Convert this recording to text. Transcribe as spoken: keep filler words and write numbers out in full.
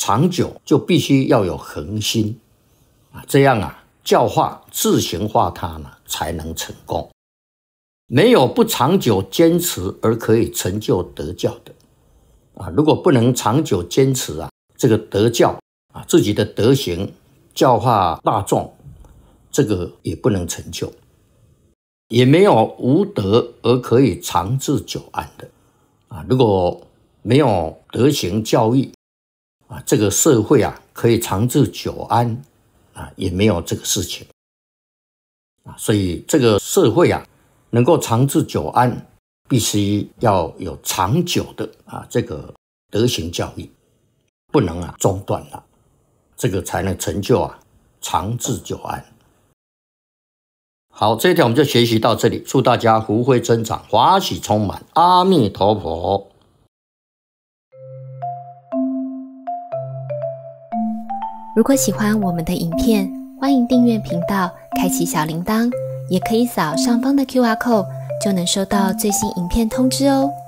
长久就必须要有恒心啊，这样啊，教化自行化他呢，才能成功。没有不长久坚持而可以成就德教的啊，如果不能长久坚持啊，这个德教啊，自己的德行教化大众，这个也不能成就。也没有无德而可以长治久安的啊，如果没有德行教育啊，这个社会啊可以长治久安啊，也没有这个事情啊。所以这个社会啊能够长治久安，必须要有长久的啊这个德行教育，不能啊中断了，这个才能成就啊长治久安。好，这一条我们就学习到这里，祝大家福慧增长，华喜充满，阿弥陀佛。 如果喜欢我们的影片，欢迎订阅频道，开启小铃铛，也可以扫上方的 Q R code， 就能收到最新影片通知哦。